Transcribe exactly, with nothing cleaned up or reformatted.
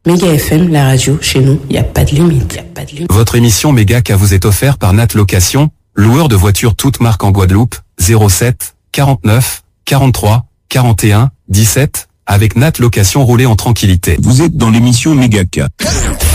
Méga F M, la radio, chez nous, il n'y a pas de limite. Y a pas de limite. Votre émission Méga K vous est offerte par Nat Location, loueur de voitures toutes marques en Guadeloupe, zéro sept, quarante-neuf, quarante-trois, quarante et un, dix-sept, avec Nat Location, roulez en tranquillité. Vous êtes dans l'émission Méga K.